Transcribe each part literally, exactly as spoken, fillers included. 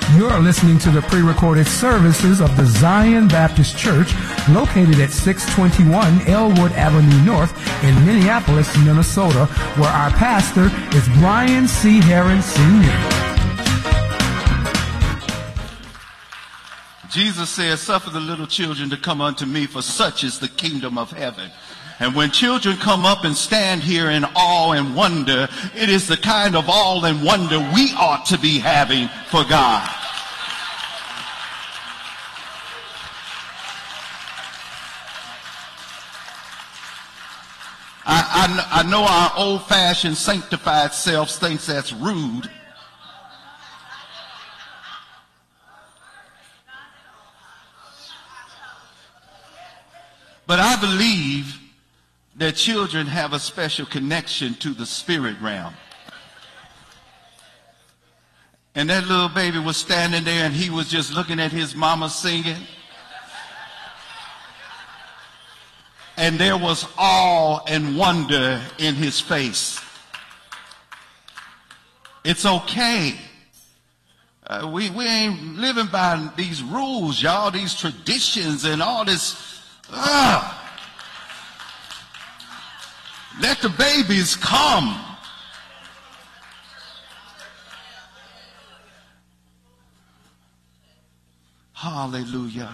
You're listening to the pre-recorded services of the Zion Baptist Church located at six twenty-one Elwood Avenue North in Minneapolis, Minnesota, where our pastor is Brian C. Herron, Senior Jesus says, "Suffer the little children to come unto me, for such is the kingdom of heaven." And when children come up and stand here in awe and wonder, it is the kind of awe and wonder we ought to be having for God. I, I, I know our old-fashioned sanctified selves thinks that's rude. But I believe that children have a special connection to the spirit realm. And that little baby was standing there and he was just looking at his mama singing. And there was awe and wonder in his face. It's okay. Uh, we, we ain't living by these rules, y'all, these traditions and all this. Uh, let the babies come. Hallelujah.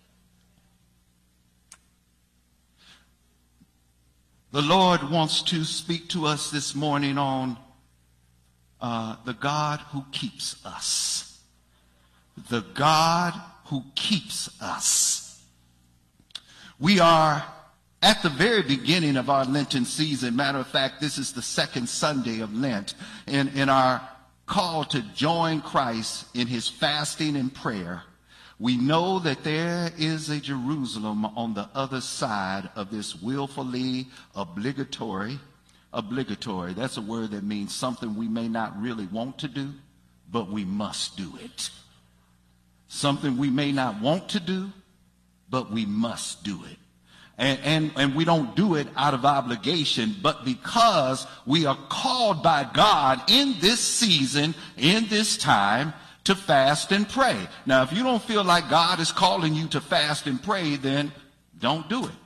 The Lord wants to speak to us this morning on uh, the God who keeps us. The God who keeps us. We are at the very beginning of our Lenten season. Matter of fact, this is the second Sunday of Lent. In, in our call to join Christ in his fasting and prayer, we know that there is a Jerusalem on the other side of this willfully obligatory, obligatory. That's a word that means something we may not really want to do, but we must do it. Something we may not want to do, but we must do it. And, and, and we don't do it out of obligation, but because we are called by God in this season, in this time, to fast and pray. Now, if you don't feel like God is calling you to fast and pray, then don't do it.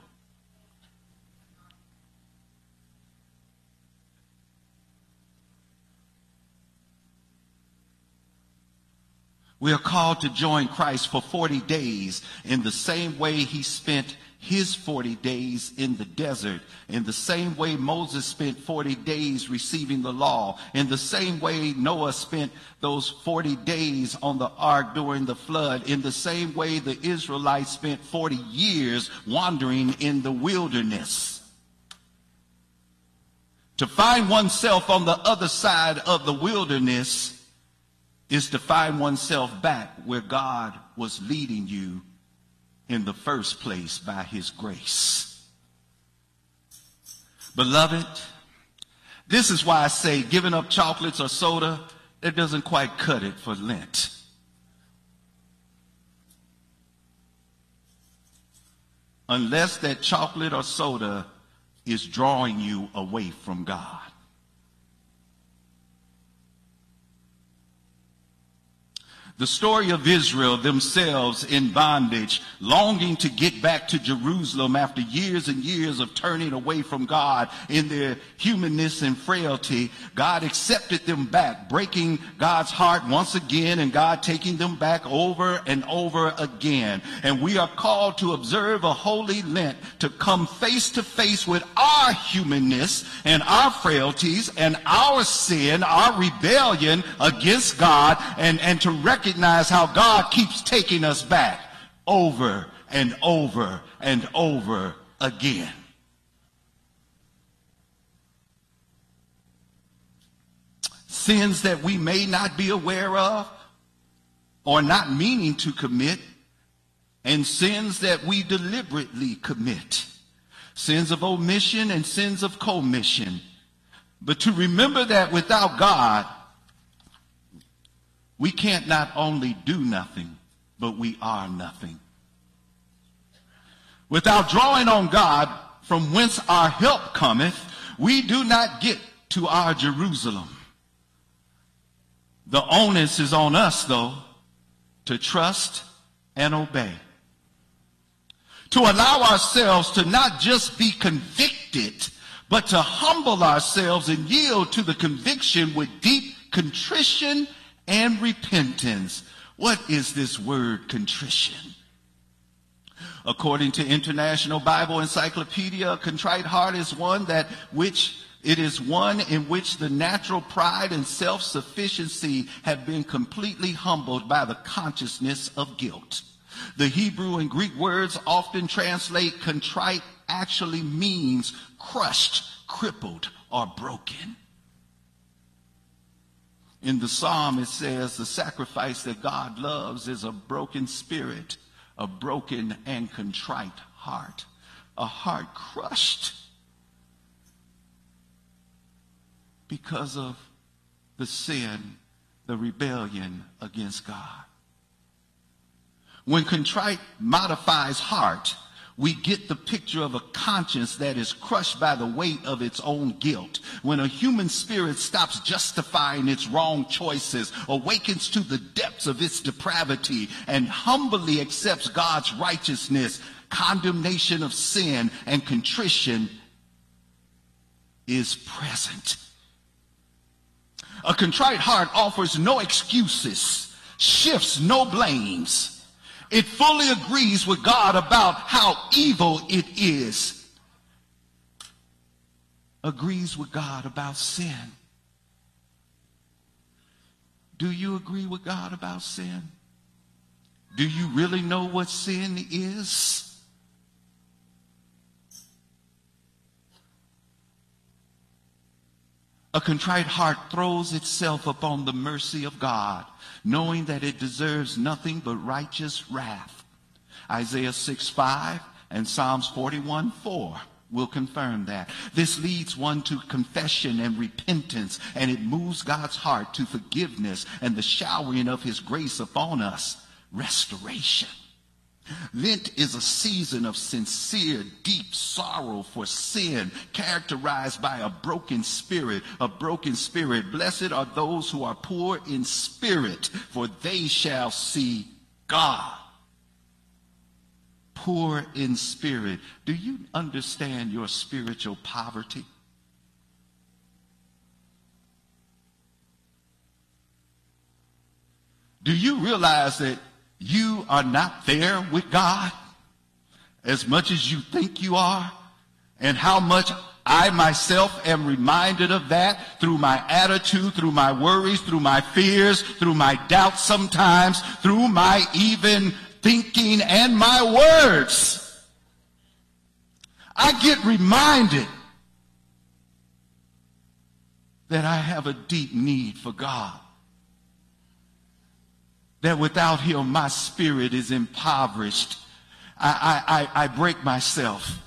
We are called to join Christ for forty days in the same way he spent his forty days in the desert, in the same way Moses spent forty days receiving the law, in the same way Noah spent those forty days on the ark during the flood, in the same way the Israelites spent forty years wandering in the wilderness. To find oneself on the other side of the wilderness is to find oneself back where God was leading you in the first place by his grace. Beloved, this is why I say giving up chocolates or soda, that doesn't quite cut it for Lent. Unless that chocolate or soda is drawing you away from God. The story of Israel themselves in bondage, longing to get back to Jerusalem after years and years of turning away from God in their humanness and frailty. God accepted them back, breaking God's heart once again, and God taking them back over and over again. And we are called to observe a holy Lent, to come face to face with our humanness and our frailties and our sin, our rebellion against God, and, and to recognize Recognize how God keeps taking us back over and over and over again. Sins that we may not be aware of or not meaning to commit, and sins that we deliberately commit. Sins of omission and sins of commission. But to remember that without God, we can't not only do nothing, but we are nothing. Without drawing on God, from whence our help cometh, we do not get to our Jerusalem. The onus is on us, though, to trust and obey. To allow ourselves to not just be convicted, but to humble ourselves and yield to the conviction with deep contrition and repentance. What is this word contrition? According to International Bible Encyclopedia, a contrite heart is one that which it is one in which the natural pride and self-sufficiency have been completely humbled by the consciousness of guilt. The Hebrew and Greek words often translate contrite actually means crushed, crippled, or broken. In the psalm, it says the sacrifice that God loves is a broken spirit, a broken and contrite heart, a heart crushed because of the sin, the rebellion against God. When contrite modifies heart, we get the picture of a conscience that is crushed by the weight of its own guilt. When a human spirit stops justifying its wrong choices, awakens to the depths of its depravity, and humbly accepts God's righteousness, condemnation of sin and contrition is present. A contrite heart offers no excuses, shifts no blames. It fully agrees with God about how evil it is. Agrees with God about sin. Do you agree with God about sin? Do you really know what sin is? A contrite heart throws itself upon the mercy of God, knowing that it deserves nothing but righteous wrath. Isaiah six five and Psalms forty-one four will confirm that. This leads one to confession and repentance, and it moves God's heart to forgiveness and the showering of his grace upon us, restoration. Lent is a season of sincere, deep sorrow for sin, characterized by a broken spirit, a broken spirit. Blessed are those who are poor in spirit, for they shall see God. Poor in spirit. Do you understand your spiritual poverty? Do you realize that you are not there with God as much as you think you are? And how much I myself am reminded of that through my attitude, through my worries, through my fears, through my doubts sometimes, through my even thinking and my words. I get reminded that I have a deep need for God. That without him, my spirit is impoverished. I, I, I, I break myself.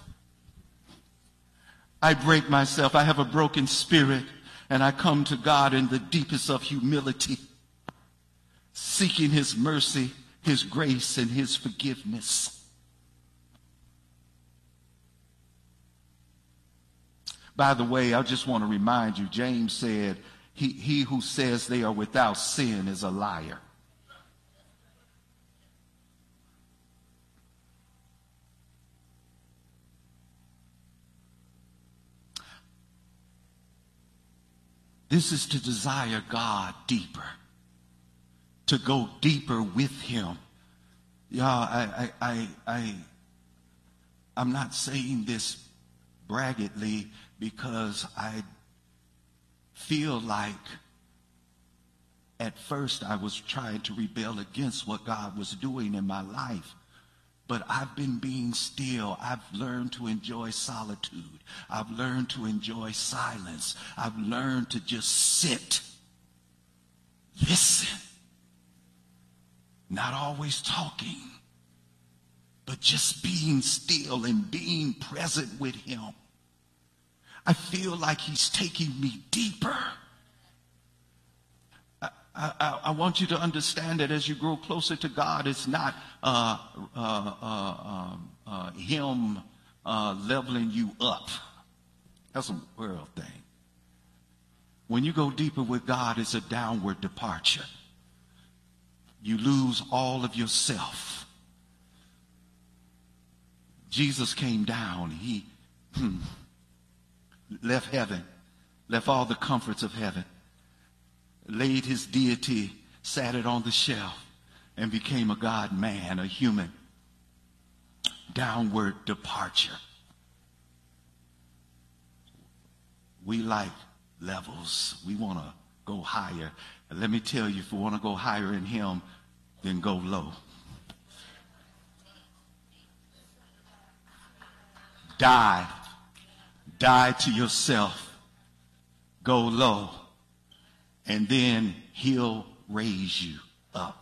I break myself. I have a broken spirit, and I come to God in the deepest of humility, seeking his mercy, his grace, and his forgiveness. By the way, I just want to remind you, James said, he, he who says they are without sin is a liar. This is to desire God deeper, to go deeper with him. Y'all, I, I, I, I, I'm not saying this braggadly because I feel like at first I was trying to rebel against what God was doing in my life. But I've been being still. I've learned to enjoy solitude. I've learned to enjoy silence. I've learned to just sit, listen, not always talking, but just being still and being present with him. I feel like he's taking me deeper. I, I, I want you to understand that as you grow closer to God, it's not uh, uh, uh, um, uh, him uh, leveling you up. That's a world thing. When you go deeper with God, it's a downward departure. you lose all of yourself. Jesus came down. He hmm, left heaven, left all the comforts of heaven, laid his deity, sat it on the shelf, and became a God-man, a human. Downward departure. We like levels. We want to go higher. And let me tell you, if we want to go higher in him, then go low. Die. Die to yourself. Go low. And then he'll raise you up.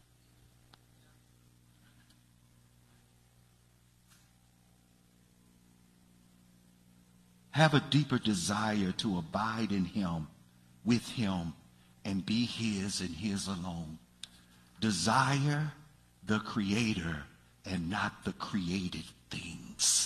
Have a deeper desire to abide in him, with him, and be his and his alone. Desire the Creator and not the created things.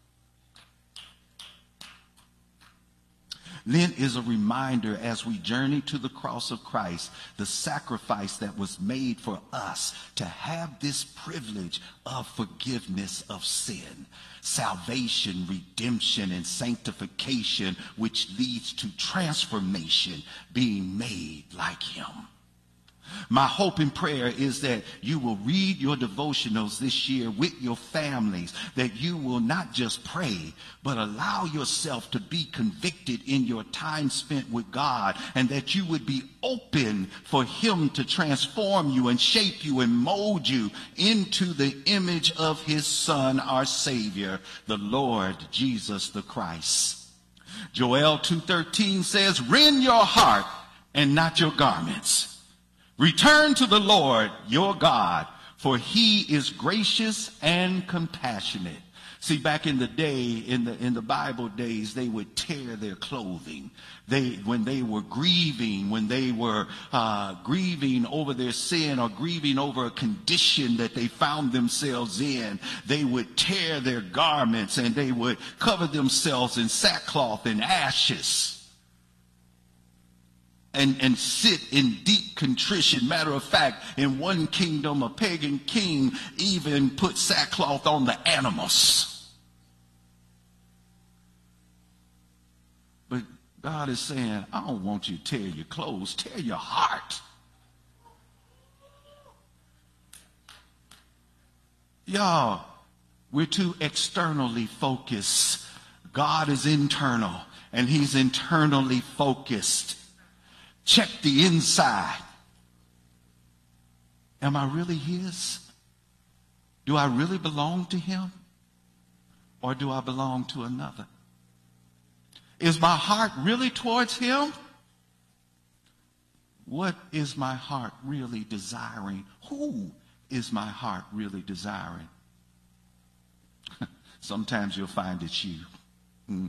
Lent is a reminder as we journey to the cross of Christ, the sacrifice that was made for us to have this privilege of forgiveness of sin, salvation, redemption, and sanctification, which leads to transformation, being made like him. My hope and prayer is that you will read your devotionals this year with your families, that you will not just pray, but allow yourself to be convicted in your time spent with God, and that you would be open for him to transform you and shape you and mold you into the image of his Son, our Savior, the Lord Jesus the Christ. Joel two thirteen says, "Rend your heart and not your garments. Return to the Lord your God, for he is gracious and compassionate." See, back in the day, in the in the Bible days, they would tear their clothing. They, when they were grieving, when they were uh, grieving over their sin or grieving over a condition that they found themselves in, they would tear their garments and they would cover themselves in sackcloth and ashes. And, and sit in deep contrition. Matter of fact, in one kingdom, a pagan king even put sackcloth on the animals. But God is saying, I don't want you to tear your clothes, tear your heart. Y'all, we're too externally focused. God is internal, and he's internally focused. Check the inside. Am I really his? Do I really belong to him? Or do I belong to another? Is my heart really towards him? What is my heart really desiring? Who is my heart really desiring? Sometimes you'll find it's you. Mm.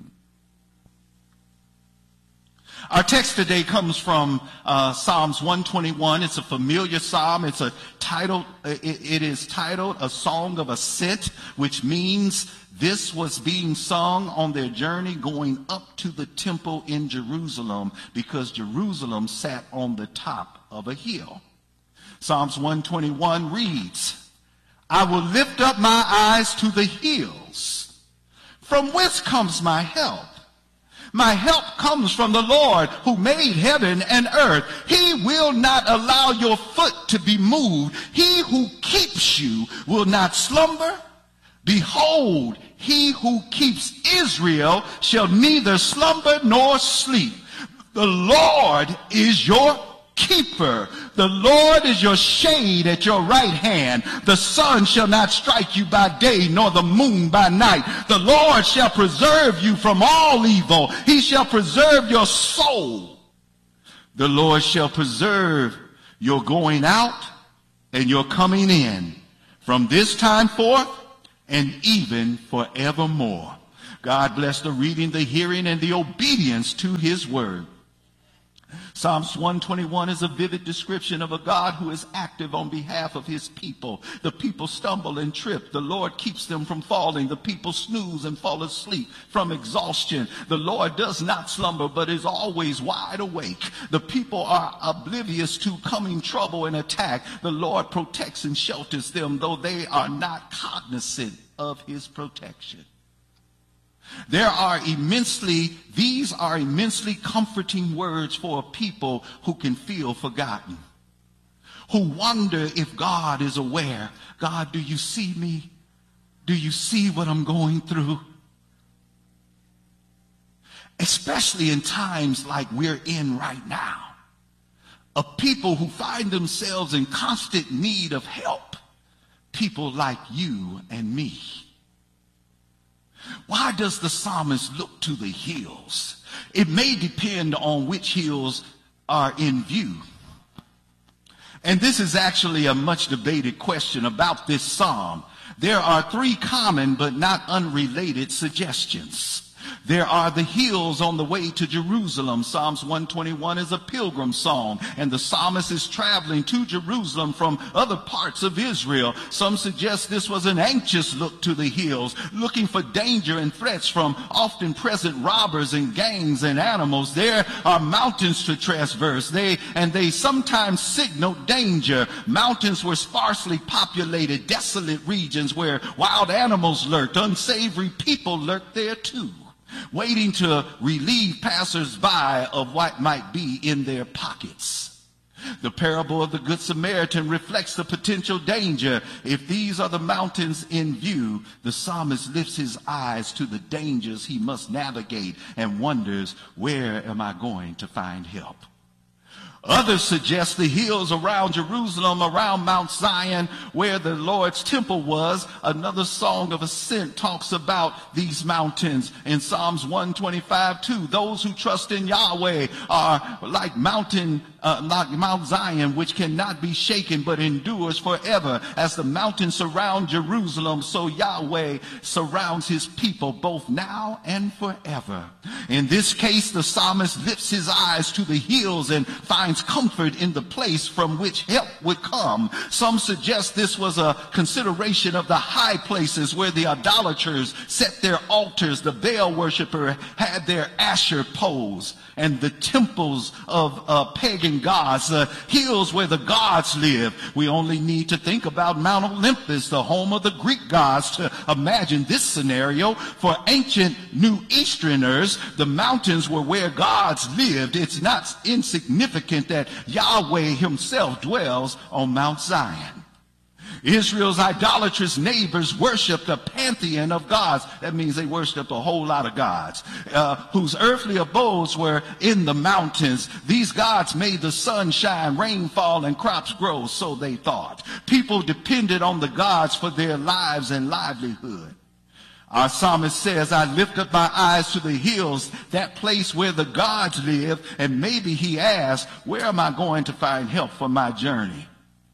Our text today comes from uh, Psalms one twenty-one. It's a familiar psalm. It's a titled. It, it is titled "A Song of Ascent," which means this was being sung on their journey going up to the temple in Jerusalem, because Jerusalem sat on the top of a hill. Psalms one twenty-one reads, "I will lift up my eyes to the hills. From whence comes my help? My help comes from the Lord who made heaven and earth. He will not allow your foot to be moved. He who keeps you will not slumber. Behold, he who keeps Israel shall neither slumber nor sleep. The Lord is your keeper. The Lord is your shade at your right hand. The sun shall not strike you by day, nor the moon by night. The Lord shall preserve you from all evil. He shall preserve your soul. The Lord shall preserve your going out and your coming in from this time forth and even forevermore." God bless the reading, the hearing, and the obedience to his word. Psalms one twenty-one is a vivid description of a God who is active on behalf of his people. The people stumble and trip. The Lord keeps them from falling. The people snooze and fall asleep from exhaustion. The Lord does not slumber, but is always wide awake. The people are oblivious to coming trouble and attack. The Lord protects and shelters them, though they are not cognizant of his protection. There are immensely, these are immensely comforting words for a people who can feel forgotten, who wonder if God is aware. God, do you see me? Do you see what I'm going through? Especially in times like we're in right now, of people who find themselves in constant need of help, people like you and me. Why does the psalmist look to the hills? It may depend on which hills are in view. And this is actually a much debated question about this psalm. There are three common but not unrelated suggestions. There are the hills on the way to Jerusalem. Psalms one twenty-one is a pilgrim song, and the psalmist is traveling to Jerusalem from other parts of Israel. Some suggest this was an anxious look to the hills, looking for danger and threats from often present robbers and gangs and animals. There are mountains to traverse, they, and they sometimes signal danger. Mountains were sparsely populated, desolate regions where wild animals lurked. Unsavory people lurked there too, waiting to relieve passers-by of what might be in their pockets. The parable of the Good Samaritan reflects the potential danger. If these are the mountains in view, the psalmist lifts his eyes to the dangers he must navigate and wonders, where am I going to find help? Others suggest the hills around Jerusalem, around Mount Zion, where the Lord's temple was. Another song of ascent talks about these mountains in Psalms one twenty-five two. Those who trust in Yahweh are like mountain, uh, like Mount Zion, which cannot be shaken but endures forever. As the mountains surround Jerusalem, so Yahweh surrounds his people both now and forever. In this case, the psalmist lifts his eyes to the hills and finds comfort in the place from which help would come. Some suggest this was a consideration of the high places where the idolaters set their altars, the Baal worshiper had their Asher poles, and the temples of uh, pagan gods, the hills where the gods live. We only need to think about Mount Olympus, the home of the Greek gods, to imagine this scenario. For ancient New Easterners, the mountains were where gods lived. It's not insignificant that Yahweh himself dwells on Mount Zion. Israel's idolatrous neighbors worshipped a pantheon of gods. That means they worshipped a whole lot of gods, uh, whose earthly abodes were in the mountains. These gods made the sun shine, rain fall, and crops grow, so they thought. People depended on the gods for their lives and livelihood. Our psalmist says, I lift up my eyes to the hills, that place where the gods live, and maybe he asks, where am I going to find help for my journey?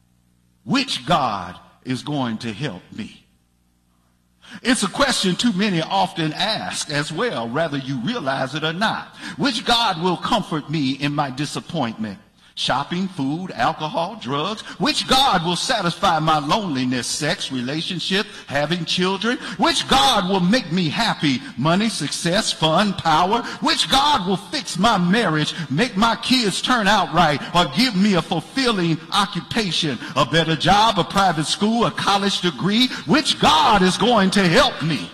Which God is going to help me? It's a question too many often ask as well, whether you realize it or not. Which God will comfort me in my disappointment? Shopping, food, alcohol, drugs? Which God will satisfy my loneliness? Sex, relationship, having children? Which God will make me happy? Money, success, fun, power? Which God will fix my marriage, make my kids turn out right, or give me a fulfilling occupation, a better job, a private school, a college degree? Which God is going to help me?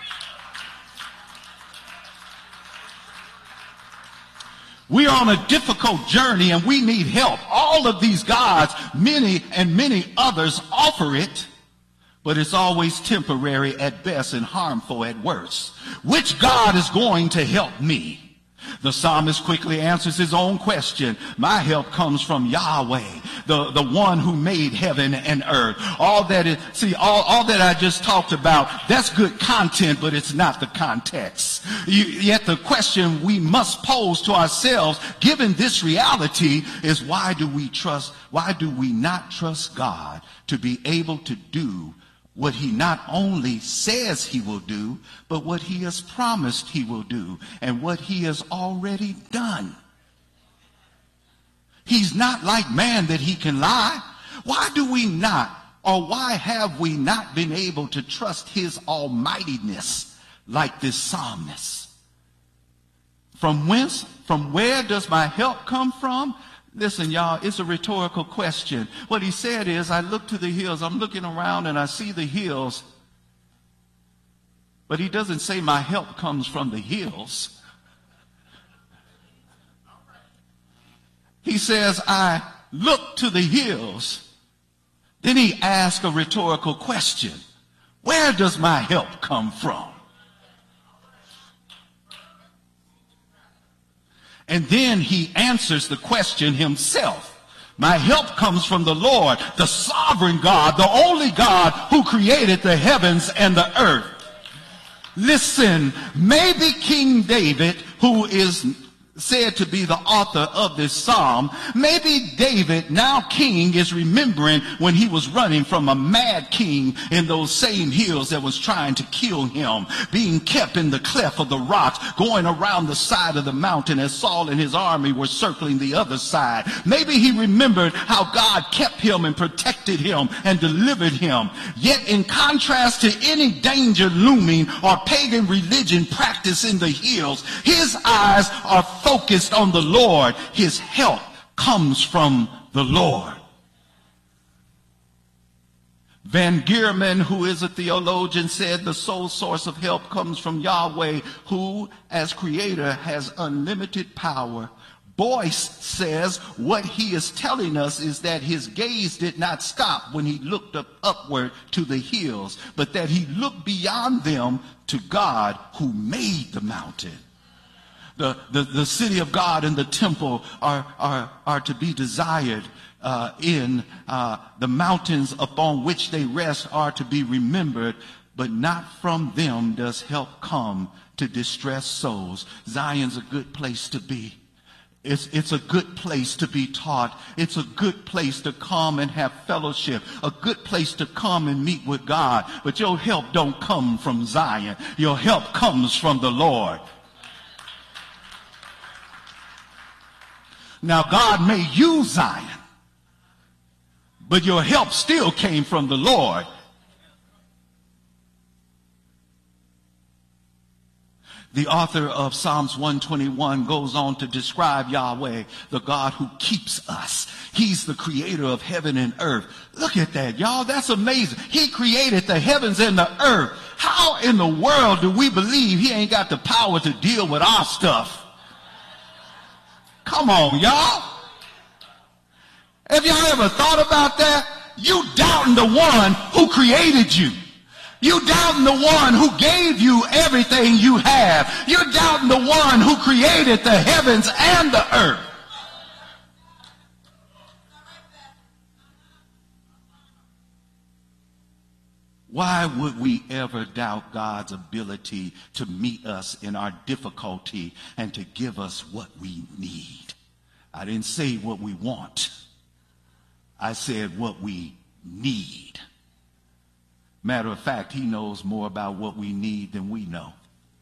We are on a difficult journey and we need help. All of these gods, many and many others, offer it, but it's always temporary at best and harmful at worst. Which God is going to help me? The psalmist quickly answers his own question. My help comes from Yahweh, the, the one who made heaven and earth. All that is, see, all, all that I just talked about, that's good content, but it's not the context. You, yet the question we must pose to ourselves, given this reality, is why do we trust, why do we not trust God to be able to do what he not only says he will do, but what he has promised he will do, and what he has already done? He's not like man that he can lie. Why do we not, or why have we not been able to trust his almightiness like this psalmist? From whence, from where does my help come from? Listen, y'all, it's a rhetorical question. What he said is, I look to the hills, I'm looking around and I see the hills. But he doesn't say my help comes from the hills. He says, I look to the hills. Then he asks a rhetorical question. Where does my help come from? And then he answers the question himself. My help comes from the Lord, the sovereign God, the only God who created the heavens and the earth. Listen, maybe King David, who is said to be the author of this psalm, maybe David, now king, is remembering when he was running from a mad king in those same hills that was trying to kill him, being kept in the cleft of the rocks, going around the side of the mountain as Saul and his army were circling the other side. Maybe he remembered how God kept him and protected him and delivered him. Yet in contrast to any danger looming or pagan religion practiced in the hills, his eyes are focused on the Lord. His help comes from the Lord. Van Gierman, who is a theologian, said the sole source of help comes from Yahweh, who as creator has unlimited power. Boyce says what he is telling us is that his gaze did not stop when he looked up upward to the hills, but that he looked beyond them to God who made the mountain. The, the, the city of God and the temple are, are, are to be desired uh, in uh, the mountains upon which they rest are to be remembered, but not from them does help come to distressed souls. Zion's a good place to be. It's, it's a good place to be taught. It's a good place to come and have fellowship. A good place to come and meet with God. But your help don't come from Zion. Your help comes from the Lord. Now, God may use Zion, but your help still came from the Lord. The author of Psalms one twenty-one goes on to describe Yahweh, the God who keeps us. He's the creator of heaven and earth. Look at that, y'all. That's amazing. He created the heavens and the earth. How in the world do we believe he ain't got the power to deal with our stuff? Come on, y'all. Have y'all ever thought about that? You doubting the one who created you. You doubting the one who gave you everything you have. You're doubting the one who created the heavens and the earth. Why would we ever doubt God's ability to meet us in our difficulty and to give us what we need? I didn't say what we want. I said what we need. Matter of fact, he knows more about what we need than we know.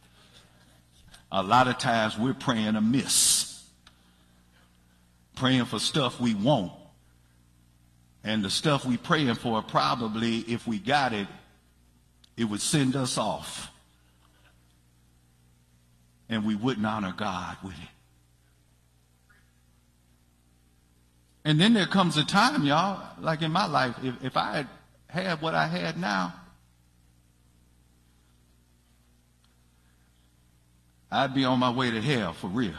A lot of times we're praying amiss, praying for stuff we want. And the stuff we praying for, probably, if we got it, it would send us off. And we wouldn't honor God with it. And then there comes a time, y'all, like in my life, if, if I had had what I had now, I'd be on my way to hell for real.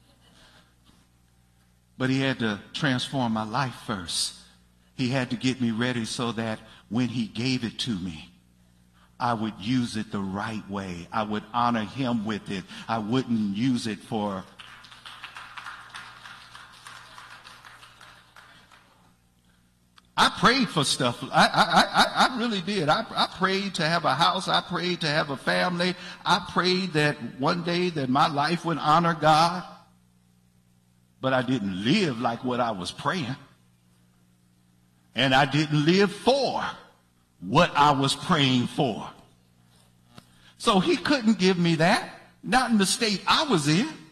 But he had to transform my life first. He had to get me ready so that when he gave it to me, I would use it the right way. I would honor him with it. I wouldn't use it for... I prayed for stuff. I, I, I, I really did. I, I prayed to have a house. I prayed to have a family. I prayed that one day that my life would honor God. But I didn't live like what I was praying. And I didn't live for what I was praying for. So he couldn't give me that. Not in the state I was in.